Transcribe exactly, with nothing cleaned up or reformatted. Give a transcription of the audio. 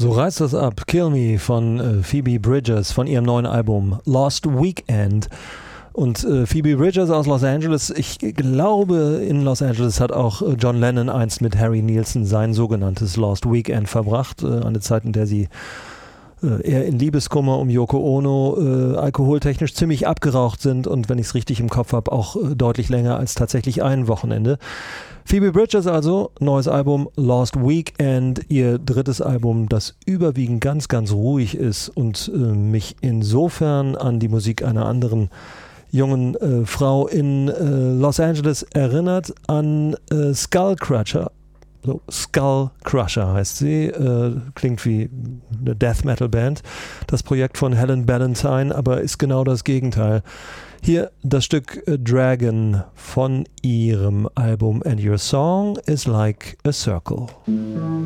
So reißt das ab. Kill Me von äh, Phoebe Bridgers von ihrem neuen Album Lost Weekend. Und äh, Phoebe Bridgers aus Los Angeles, ich glaube, in Los Angeles hat auch äh, John Lennon einst mit Harry Nilsson sein sogenanntes Lost Weekend verbracht. Äh, eine Zeit, in der sie äh, eher in Liebeskummer um Yoko Ono äh, alkoholtechnisch ziemlich abgeraucht sind und, wenn ich es richtig im Kopf habe, auch äh, deutlich länger als tatsächlich ein Wochenende. Phoebe Bridgers also, neues Album Lost Weekend, ihr drittes Album, das überwiegend ganz, ganz ruhig ist und äh, mich insofern an die Musik einer anderen jungen äh, Frau in äh, Los Angeles erinnert, an äh, Skullcrusher. So, Skullcrusher heißt sie, äh, klingt wie eine Death Metal Band. Das Projekt von Helen Ballantine, aber ist genau das Gegenteil. Hier das Stück äh, Dragon von ihrem Album And Your Song is Like a Circle.